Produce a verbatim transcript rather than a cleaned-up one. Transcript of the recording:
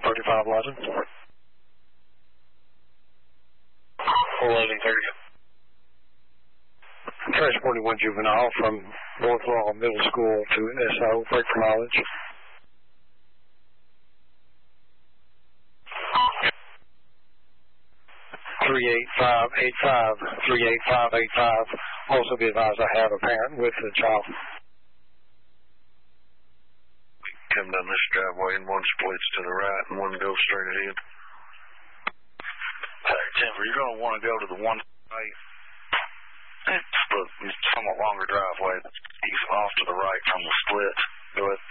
thirty-five London. Loading thirty. Transporting one juvenile from North Law Middle School to S O, break for knowledge. three eight five eight five, three eight five eight five. Also be advised I have a parent with the child. Come down this driveway and one splits to the right and one goes straight ahead. Hey, Denver, you're going to want to go to the one right. It's the somewhat longer driveway. He's off to the right from the split. Go ahead.